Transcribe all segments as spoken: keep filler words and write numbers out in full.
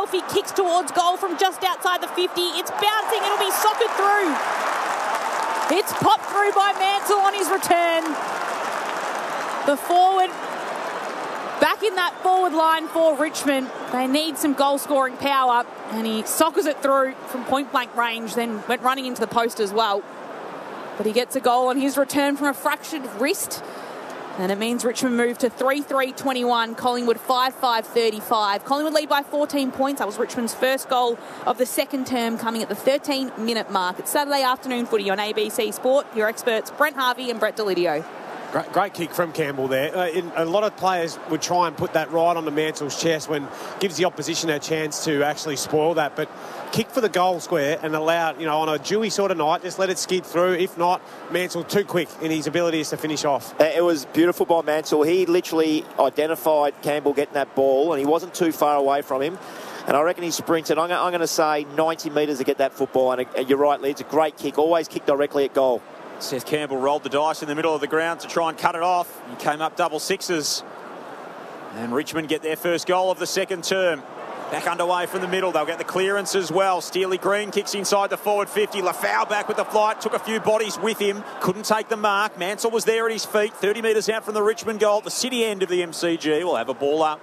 off. He kicks towards goal from just outside the fifty. It's bouncing. It'll be socketed through. It's popped through by Mansell on his return. The forward, back in that forward line for Richmond. They need some goal-scoring power, and he soccers it through from point-blank range, then went running into the post as well. But he gets a goal on his return from a fractured wrist, and it means Richmond move to three three twenty-one, Collingwood five five thirty-five. Collingwood lead by fourteen points. That was Richmond's first goal of the second term, coming at the thirteen-minute mark. It's Saturday afternoon footy on A B C Sport. Your experts, Brent Harvey and Brett Delidio. Great, great kick from Campbell there. Uh, in, a lot of players would try and put that right on the Mansell's chest when gives the opposition a chance to actually spoil that. But kick for the goal square and allow, you know, on a dewy sort of night, just let it skid through. If not, Mansell too quick in his abilities to finish off. It was beautiful by Mansell. He literally identified Campbell getting that ball, and he wasn't too far away from him. And I reckon he sprinted. I'm, I'm going to say ninety metres to get that football. And uh, you're right, Lee, it's a great kick. Always kick directly at goal. Seth Campbell rolled the dice in the middle of the ground to try and cut it off. He came up double sixes. And Richmond get their first goal of the second term. Back underway from the middle. They'll get the clearance as well. Steely Green kicks inside the forward fifty. Lafau back with the flight. Took a few bodies with him. Couldn't take the mark. Mansell was there at his feet. thirty metres out from the Richmond goal. The city end of the M C G will have a ball up.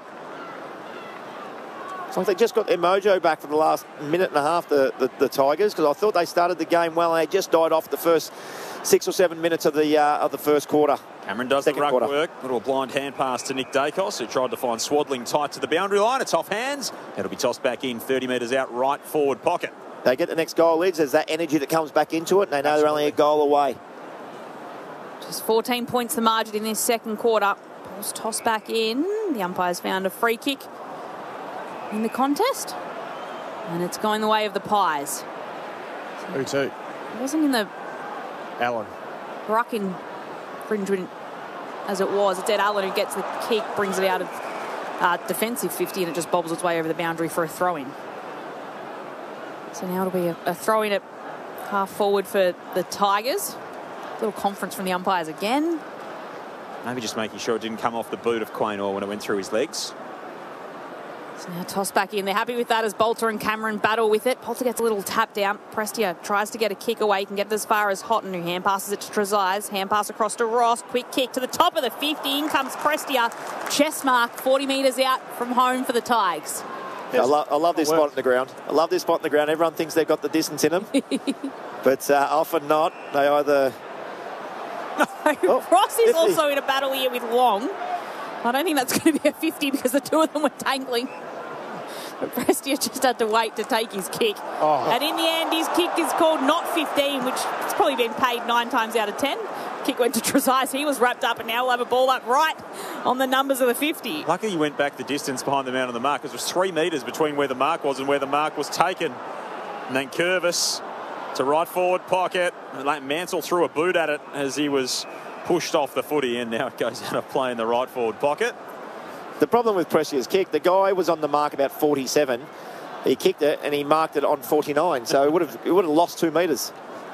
It's like they just got their mojo back for the last minute and a half, the, the, the Tigers, because I thought they started the game well and they just died off the first six or seven minutes of the uh, of the first quarter. Cameron does Second the ruck quarter. work. Little blind hand pass to Nick Dacos, who tried to find Swaddling tight to the boundary line. It's off hands. It'll be tossed back in thirty metres out right forward pocket. They get the next goal, Lids. There's that energy that comes back into it, and they know Absolutely. They're only a goal away. Just fourteen points the margin in this second quarter. Ball's tossed back in. The umpires found a free kick in the contest, and it's going the way of the Pies. Who to? It wasn't in the Allen. ruck infringement as it was. It's Ed Allen who gets the kick, brings it out of uh, defensive fifty, and it just bobbles its way over the boundary for a throw-in. So now it'll be a, a throw-in at half forward for the Tigers. Little conference from the umpires again. Maybe just making sure it didn't come off the boot of Quaynor when it went through his legs. So now toss back in. They're happy with that as Bolter and Cameron battle with it. Bolter gets a little tap down. Prestia tries to get a kick away. He can get it as far as Houghton, who hand passes it to Trezise. Hand pass across to Ross. Quick kick to the top of the fifty. In comes Prestia. Chest mark, forty metres out from home for the Tigers. I, lo I love this spot in the ground. I love this spot in the ground. Everyone thinks they've got the distance in them. But uh, often not. They either... No, oh, Ross is fifty. also in a battle here with Long. I don't think that's going to be a fifty because the two of them were tangling. But Prestia just had to wait to take his kick. Oh. And in the end, his kick is called not fifteen, which has probably been paid nine times out of ten. Kick went to Trezise. He was wrapped up, and now we'll have a ball up right on the numbers of the fifty. Lucky he went back the distance behind the man on the mark, because there was three metres between where the mark was and where the mark was taken. And then Curvis to right forward pocket. Mansell threw a boot at it as he was pushed off the footy, and now it goes out of play in the right forward pocket. The problem with Prestia's kick, the guy was on the mark about forty-seven. He kicked it and he marked it on forty-nine, so it would have it would have lost two metres.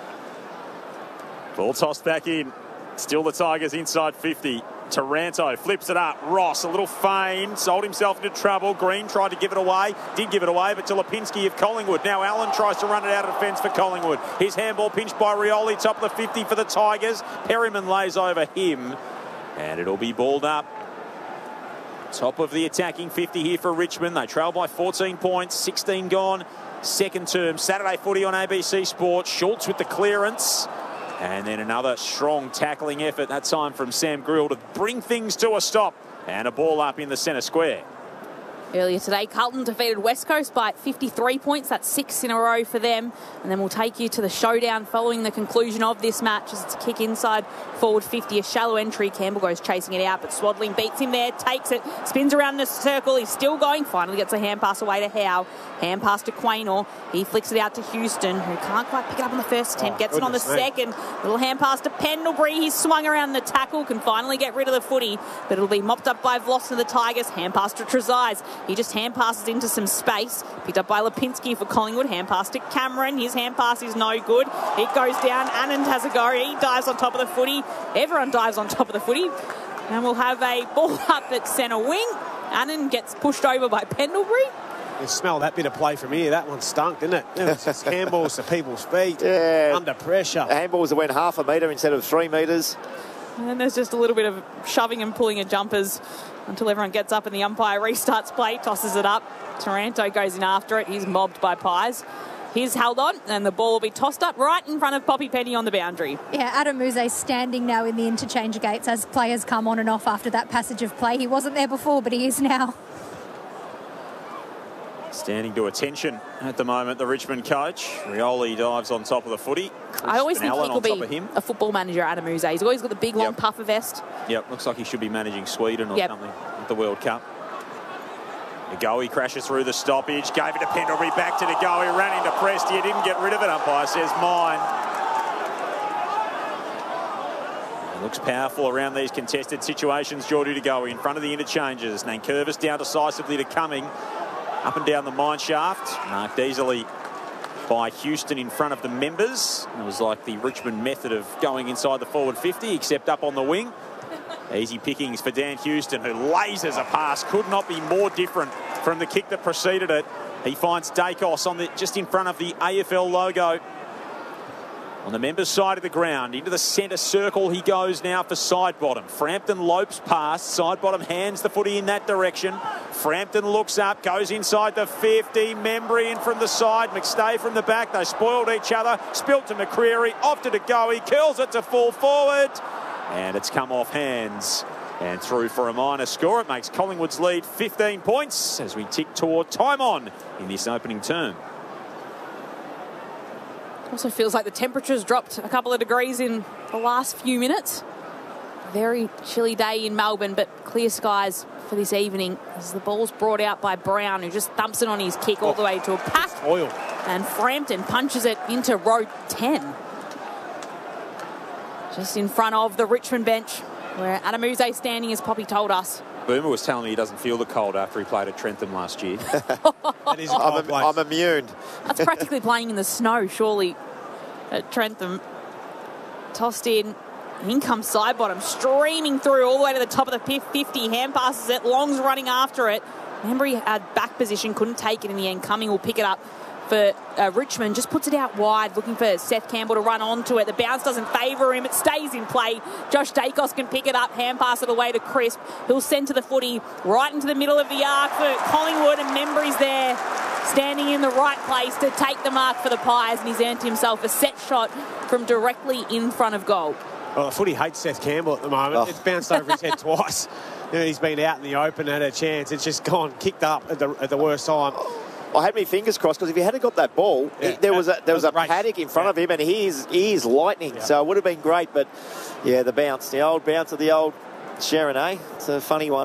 Ball tossed back in. Still the Tigers inside fifty. Taranto flips it up. Ross, a little feign, sold himself into trouble. Green tried to give it away, did give it away, but to Lipinski of Collingwood. Now Allen tries to run it out of defence for Collingwood. His handball pinched by Rioli, top of the fifty for the Tigers. Perryman lays over him, and it'll be balled up. Top of the attacking fifty here for Richmond. They trail by fourteen points, sixteen gone. Second term, Saturday footy on A B C Sport. Schultz with the clearance. And then another strong tackling effort, that time from Sam Grill to bring things to a stop. And a ball up in the centre square. Earlier today, Carlton defeated West Coast by fifty-three points. That's six in a row for them. And then we'll take you to the showdown following the conclusion of this match as it's a kick inside forward fifty. A shallow entry. Campbell goes chasing it out, but Swaddling beats him there, takes it, spins around the circle. He's still going. Finally gets a hand pass away to Howe. Hand pass to Quaynor. He flicks it out to Houston, who can't quite pick it up on the first attempt. Oh, gets it on the me. second. Little hand pass to Pendlebury. He's swung around the tackle, can finally get rid of the footy, but it'll be mopped up by Vloss and the Tigers. Hand pass to Trezise. He just hand passes into some space. Picked up by Lipinski for Collingwood. Hand pass to Cameron. His hand pass is no good. It goes down. Anand has a go. He dives on top of the footy. Everyone dives on top of the footy. And we'll have a ball up at centre wing. Anand gets pushed over by Pendlebury. You smell that bit of play from here. That one stunk, didn't it? It was just handballs to people's feet. Yeah. Under pressure. Handballs that went half a metre instead of three metres. And then there's just a little bit of shoving and pulling of jumpers until everyone gets up and the umpire restarts play, tosses it up. Taranto goes in after it. He's mobbed by Pies. He's held on, and the ball will be tossed up right in front of Poppy Penny on the boundary. Yeah, Adamuse standing now in the interchange gates as players come on and off after that passage of play. He wasn't there before, but he is now. Standing to attention at the moment, the Richmond coach. Rioli dives on top of the footy. Chris I always think he Allen could on top be of him. a football manager, Adamuse. He's always got the big, long Yep. puffer vest. Yep, looks like he should be managing Sweden or Yep. something at the World Cup. Ngoe crashes through the stoppage, gave it to Pendlebury, back to Ngoe, ran into Prestia, didn't get rid of it, umpire says mine. He looks powerful around these contested situations, Geordie Ngoe in front of the interchanges. Nankervis down decisively to Cumming, up and down the mine shaft, marked easily by Houston in front of the members. It was like the Richmond method of going inside the forward fifty, except up on the wing. Easy pickings for Dan Houston, who lasers a pass. Could not be more different from the kick that preceded it. He finds Dacos on the just in front of the A F L logo. On the members' side of the ground, into the centre circle he goes now for side bottom. Frampton lopes past, side bottom hands the footy in that direction. Frampton looks up, goes inside the fifty. Membry in from the side, McStay from the back. They spoiled each other. Spilt to McCreary, off to Ngoe, curls it to full forward. And it's come off hands and through for a minor score. It makes Collingwood's lead fifteen points as we tick toward time on in this opening term. Also feels like the temperature's dropped a couple of degrees in the last few minutes. Very chilly day in Melbourne, but clear skies for this evening as the ball's brought out by Brown, who just thumps it on his kick all the way to a pack. Oil. And Frampton punches it into row ten. Just in front of the Richmond bench, where Adamuse standing, as Poppy told us. Boomer was telling me he doesn't feel the cold after he played at Trentham last year. That is a I'm, cold place. I'm immune. That's practically playing in the snow, surely, at Trentham. Tossed in. In comes side bottom, streaming through all the way to the top of the fifty. Hand passes it. Long's running after it. Membry had back position, couldn't take it in the end. Cumming will pick it up for uh, Richmond. Just puts it out wide, looking for Seth Campbell to run onto it. The bounce doesn't favour him. It stays in play. Josh Dacos can pick it up, hand pass it away to Crisp. He'll send to the footy right into the middle of the arc for Collingwood, and Membry's there, standing in the right place to take the mark for the Pies, and he's earned himself a set shot from directly in front of goal. Well, the footy hates Seth Campbell at the moment. Oh. It's bounced over his head twice. You know, he's been out in the open, had a chance. It's just gone, kicked up at the, at the worst time. I had my fingers crossed because if he hadn't got that ball, Yeah, he, there was a there was a race. paddock in front Yeah. of him, and he is he is lightning. Yeah. So it would have been great, but yeah, the bounce, the old bounce of the old Sharon, eh? It's a funny one.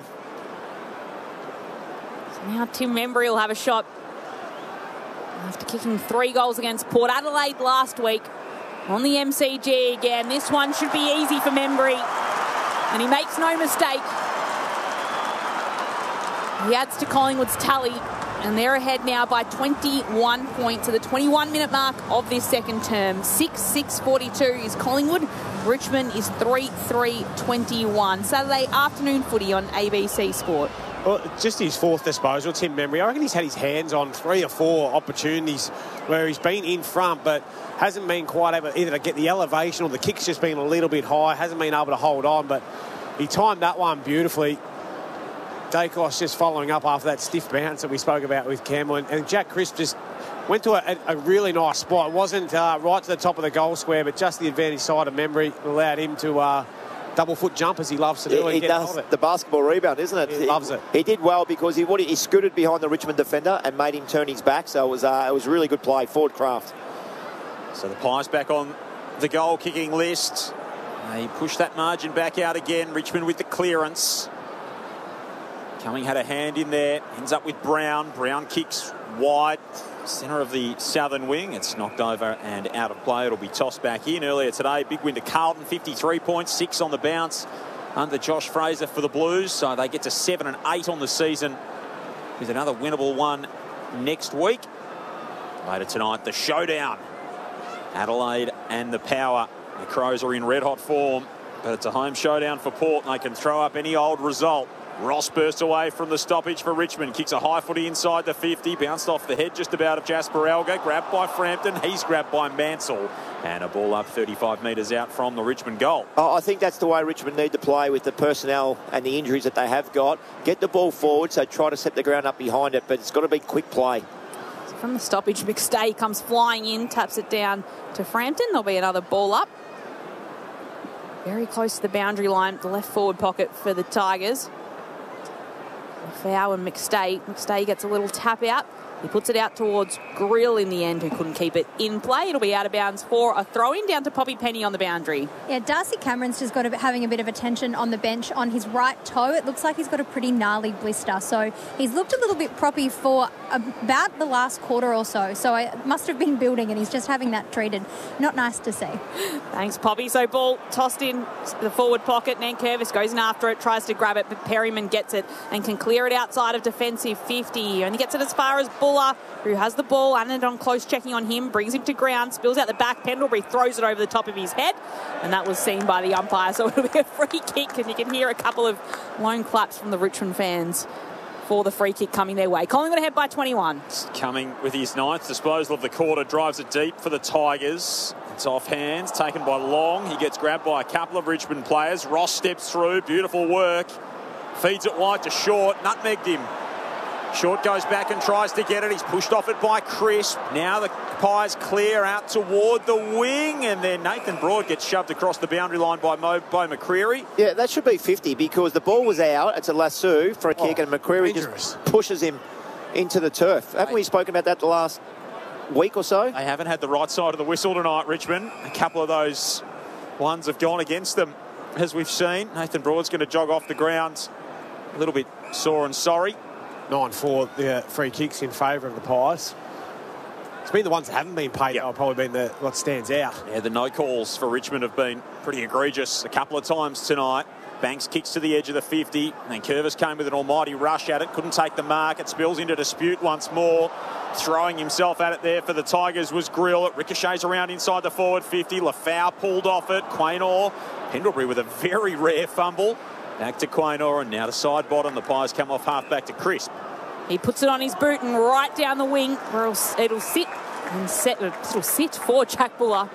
So now Tim Membry will have a shot after kicking three goals against Port Adelaide last week on the M C G again. This one should be easy for Membry, and he makes no mistake. He adds to Collingwood's tally, and they're ahead now by twenty-one points to the twenty-one minute mark of this second term. six six forty-two is Collingwood. Richmond is three three twenty-one. Saturday afternoon footy on A B C Sport. Well, just his fourth disposal, Tim Membry. I reckon he's had his hands on three or four opportunities where he's been in front, but hasn't been quite able either to get the elevation, or the kick's just been a little bit high, hasn't been able to hold on, but he timed that one beautifully. Dacos just following up after that stiff bounce that we spoke about with Campbell, and, and Jack Crisp just went to a, a really nice spot. It wasn't uh, right to the top of the goal square, but just the advantage side of Membry allowed him to uh, double foot jump as he loves to do. He, and he get does hold of it. the basketball rebound, isn't it? He loves it. He did well because he what, he scooted behind the Richmond defender and made him turn his back. So it was uh, it was really good play, forward craft. So the Pies back on the goal kicking list. They push that margin back out again. Richmond with the clearance. Cumming had a hand in there. Ends up with Brown. Brown kicks wide. Centre of the southern wing. It's knocked over and out of play. It'll be tossed back in. Earlier today, big win to Carlton. fifty-three points, six on the bounce under Josh Fraser for the Blues. So they get to seven and eight on the season with another winnable one next week. Later tonight, the showdown. Adelaide and the Power. The Crows are in red-hot form, but it's a home showdown for Port, and they can throw up any old result Ross burst away from the stoppage for Richmond. Kicks a high footy inside the fifty. Bounced off the head just about of Jasper Alger. Grabbed by Frampton. He's grabbed by Mansell. And a ball up thirty-five metres out from the Richmond goal. Oh, I think that's the way Richmond need to play with the personnel and the injuries that they have got. Get the ball forward, so try to set the ground up behind it, but it's got to be quick play. So from the stoppage, McStay comes flying in, taps it down to Frampton. There'll be another ball up. Very close to the boundary line, the left forward pocket for the Tigers. Foul and McStay. McStay gets a little tap out. He puts it out towards Grill in the end, who couldn't keep it in play. It'll be out of bounds for a throw-in down to Poppy Penny on the boundary. Yeah, Darcy Cameron's just got a bit, having a bit of attention on the bench on his right toe. It looks like he's got a pretty gnarly blister. So he's looked a little bit proppy for about the last quarter or so. So it must have been building, and he's just having that treated. Not nice to see. Thanks, Poppy. So ball tossed in the forward pocket. Nankervis goes in after it, tries to grab it, but Perryman gets it and can clear it outside of defensive fifty. And he gets it as far as Buller, who has the ball. Anandon close checking on him, brings him to ground, spills out the back. Pendlebury throws it over the top of his head, and that was seen by the umpire. So it'll be a free kick, and you can hear a couple of lone claps from the Richmond fans for the free kick coming their way. Collingwood ahead by twenty-one. Coming with his ninth disposal of the quarter, drives it deep for the Tigers. It's off hands, taken by Long. He gets grabbed by a couple of Richmond players. Ross steps through, beautiful work. Feeds it wide to Short, nutmegged him. Short goes back and tries to get it. He's pushed off it by Crisp. Now the Pies clear out toward the wing, and then Nathan Broad gets shoved across the boundary line by Mo, by McCreary. Yeah, that should be fifty because the ball was out. It's a lasso for a kick, oh, and McCreary dangerous. just pushes him into the turf. Haven't we spoken about that the last week or so? They haven't had the right side of the whistle tonight, Richmond. A couple of those ones have gone against them, as we've seen. Nathan Broad's going to jog off the ground a little bit sore and sorry. nine four, the uh, free kicks in favour of the Pies. It's been the ones that haven't been paid, yep. That have probably been the what stands out. Yeah, the no calls for Richmond have been pretty egregious a couple of times tonight. Banks kicks to the edge of the fifty, and Curvis came with an almighty rush at it, couldn't take the mark. It spills into dispute once more. Throwing himself at it there for the Tigers was Grill. It ricochets around inside the forward fifty. Lafau pulled off it. Quaynor, Pendlebury with a very rare fumble. Back to Quaynor, and now to side bottom. The Pies come off half back to Crisp. He puts it on his boot and right down the wing where it'll, it'll sit and set. It'll sit for Jack Buller.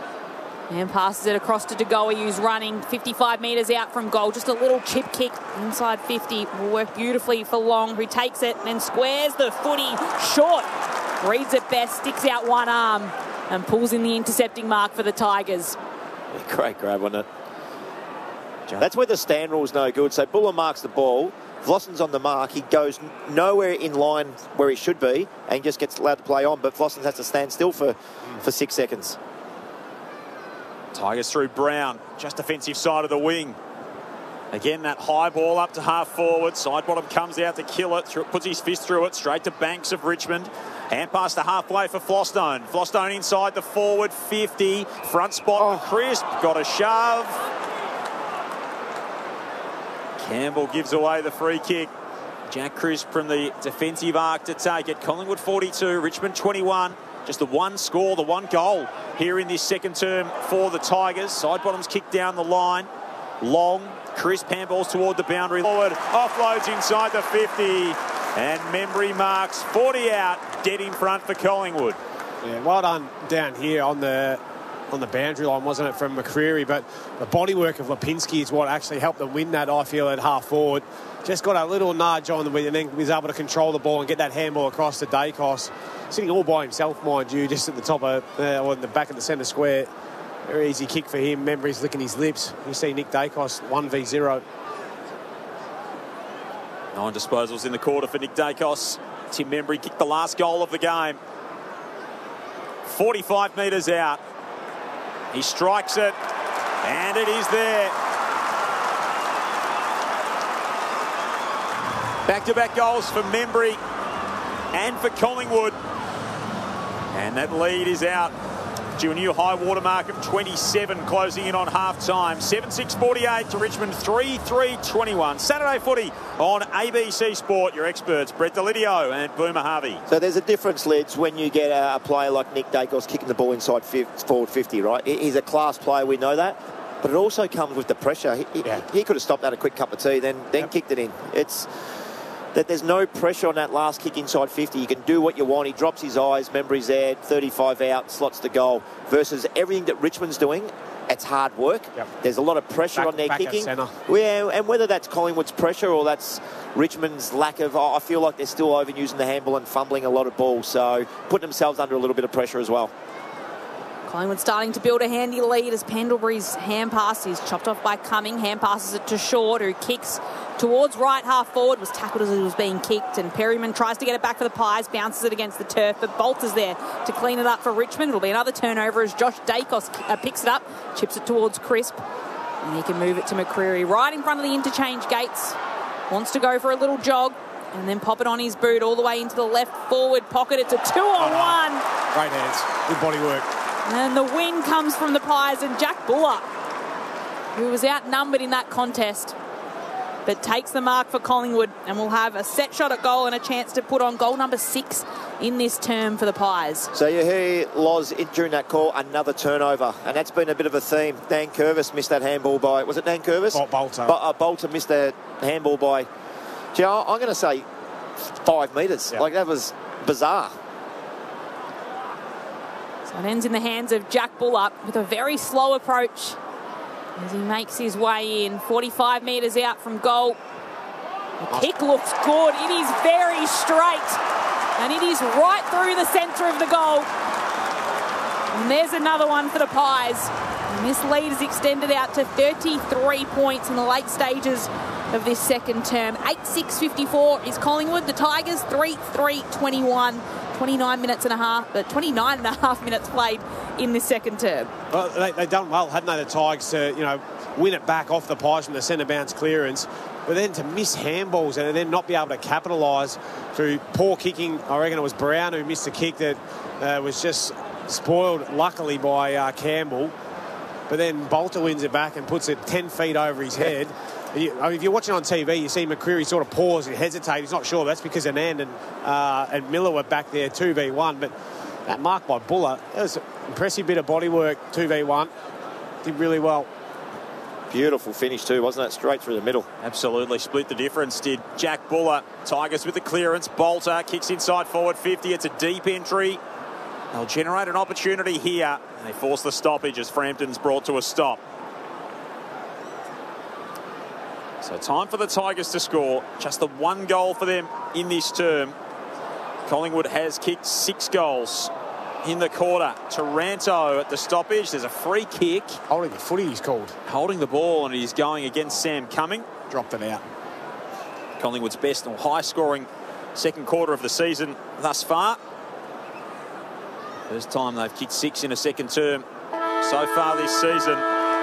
And passes it across to DeGoey, who's running fifty-five metres out from goal. Just a little chip kick inside fifty. Will work beautifully for Long, who takes it and then squares the footy short. Reads it best, sticks out one arm and pulls in the intercepting mark for the Tigers. Yeah, great grab, wasn't it? That's where the stand rule's no good. So Buller marks the ball. Vlosson's on the mark. He goes nowhere in line where he should be and just gets allowed to play on. But Vlossen has to stand still for, for six seconds. Tigers through Brown. Just defensive side of the wing. Again, that high ball up to half forward. Side bottom comes out to kill it. Through, puts his fist through it. Straight to Banks of Richmond. Hand pass to halfway for Flostone. Flostone inside the forward fifty. Front spot oh. Crisp. Got a shove. Campbell gives away the free kick. Jack Crisp from the defensive arc to take it. Collingwood forty-two, Richmond twenty-one. Just the one score, the one goal here in this second term for the Tigers. Side bottoms kick down the line. Long, Crisp handballs toward the boundary. Forward, offloads inside the fifty. And Membry marks forty out, dead in front for Collingwood. Yeah, well done down here on the on the boundary line, wasn't it, from McCreary? But the bodywork of Lipinski is what actually helped them win that, I feel, at half forward. Just got a little nudge on the wing and then was able to control the ball and get that handball across to Dacos. Sitting all by himself, mind you, just at the top of, uh, or in the back of the centre square. Very easy kick for him. Membry's licking his lips. You see Nick Dacos, one v zero. Nine disposals in the quarter for Nick Dacos. Tim Membry kicked the last goal of the game. forty-five metres out. He strikes it, and it is there. Back-to-back goals for Membry and for Collingwood. And that lead is out to a new high water mark of twenty-seven, closing in on half-time. seven six forty-eight to Richmond, three three twenty-one. Saturday footy on A B C Sport. Your experts, Brett Delidio and Boomer Harvey. So there's a difference, Lids, when you get a, a player like Nick Dacos kicking the ball inside forward fifty, right? He's a class player, we know that. but it also comes with the pressure. He, Yeah. he, he could have stopped that a quick cup of tea, then then Yep. kicked it in. It's that there's no pressure on that last kick inside fifty. You can do what you want. He drops his eyes, remember he's there, thirty-five out, slots the goal, versus everything that Richmond's doing. It's hard work. Yep. There's a lot of pressure Back- on their back at kicking. centre. Yeah, and whether that's Collingwood's pressure or that's Richmond's lack of, I feel like they're still overusing the handball and fumbling a lot of balls, so putting themselves under a little bit of pressure as well. Collingwood starting to build a handy lead as Pendlebury's hand pass is chopped off by Cumming. Hand passes it to Short, who kicks towards right half forward, was tackled as it was being kicked, and Perryman tries to get it back for the Pies, bounces it against the turf, but Bolter's there to clean it up for Richmond. It'll be another turnover as Josh Dacos uh, picks it up, chips it towards Crisp, and he can move it to McCreary right in front of the interchange gates. Wants to go for a little jog and then pop it on his boot all the way into the left forward pocket. It's a two on one. Great hands. Good body work. And the win comes from the Pies and Jack Buller, who was outnumbered in that contest, but takes the mark for Collingwood and will have a set shot at goal and a chance to put on goal number six in this term for the Pies. So you hear Loz in, during that call, another turnover, and that's been a bit of a theme. Dan Curvis missed that handball by, was it Dan Curvis? Bol- Bolter. Bo- uh, Bolter missed that handball by, gee, I- I'm going to say five metres. Yeah. Like, that was bizarre. So it ends in the hands of Jack Buller with a very slow approach as he makes his way in, forty-five metres out from goal. The kick looks good. It is very straight, and it is right through the centre of the goal. And there's another one for the Pies. And this lead is extended out to thirty-three points in the late stages of this second term. eight six fifty-four is Collingwood. The Tigers three three twenty-one. twenty-nine minutes and a half, uh, twenty-nine and a half minutes played in this second term. Well, they, they've done well, hadn't they, the Tigers, to, you know, win it back off the Pies from the centre bounce clearance, but then to miss handballs and then not be able to capitalise through poor kicking. I reckon it was Brown who missed a kick that uh, was just spoiled, luckily, by uh, Campbell. But then Bolter wins it back and puts it ten feet over his head. You, I mean, if you're watching on T V, you see McCreary sort of pause and hesitate. He's not sure. That's because Anand and, uh, and Miller were back there two v one. But that mark by Buller, that was an impressive bit of body work, two v one. Did really well. Beautiful finish too, wasn't it? Straight through the middle. Absolutely split the difference, did Jack Buller. Tigers with the clearance. Bolter kicks inside forward fifty. It's a deep entry. They'll generate an opportunity here. They force the stoppage as Frampton's brought to a stop. So time for the Tigers to score. Just the one goal for them in this term. Collingwood has kicked six goals in the quarter. Taranto at the stoppage. There's a free kick. Holding the footy, he's called. Holding the ball, and he's going against Sam Cumming. Dropped it out. Collingwood's best or high-scoring second quarter of the season thus far. First time they've kicked six in a second term so far this season.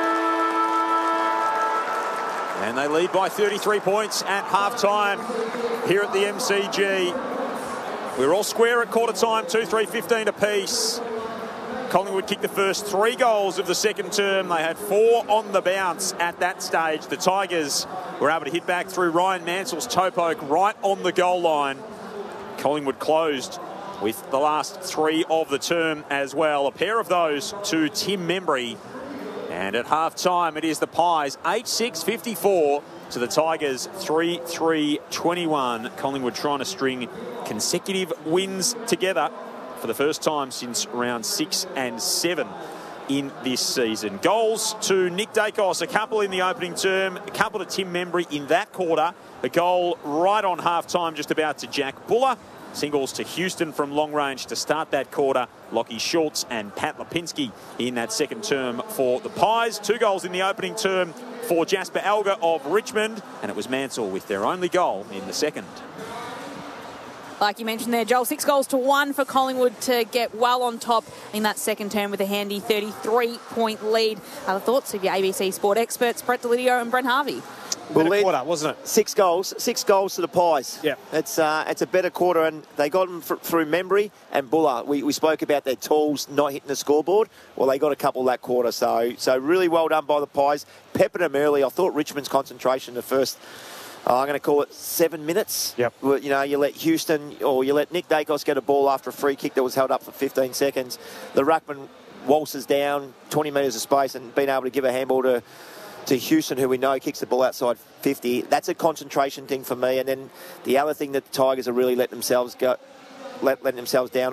And they lead by thirty-three points at half-time here at the M C G. We're all square at quarter time, two three fifteen apiece. Collingwood kicked the first three goals of the second term. They had four on the bounce at that stage. The Tigers were able to hit back through Ryan Mansell's toe poke right on the goal line. Collingwood closed with the last three of the term as well. A pair of those to Tim Membry. And at half-time, it is the Pies eight six fifty-four to the Tigers three three twenty-one. Collingwood trying to string consecutive wins together for the first time since round six and seven in this season. Goals to Nick Dacos, a couple in the opening term, a couple to Tim Membry in that quarter. A goal right on half-time just about to Jack Buller. Singles to Houston from long range to start that quarter. Lockie Schultz and Pat Lipinski in that second term for the Pies. Two goals in the opening term for Jasper Alger of Richmond. And it was Mansell with their only goal in the second. Like you mentioned there, Joel, six goals to one for Collingwood to get well on top in that second term with a handy thirty-three point lead. Uh, the thoughts of your A B C Sport experts, Brett Delidio and Brent Harvey. Well, Well, quarter, wasn't it? Six goals, six goals to the Pies. Yeah. It's uh, it's a better quarter, and they got them f- through Membry and Buller. We, we spoke about their tools not hitting the scoreboard. Well, they got a couple that quarter, so so really well done by the Pies. Peppered them early. I thought Richmond's concentration the first, uh, I'm going to call it seven minutes. Yep. Well, you know, you let Houston or you let Nick Dacos get a ball after a free kick that was held up for fifteen seconds. The ruckman waltzes down twenty metres of space and being able to give a handball to to Houston, who we know kicks the ball outside fifty. That's a concentration thing for me. And then the other thing that the Tigers are really letting themselves go, let, letting themselves down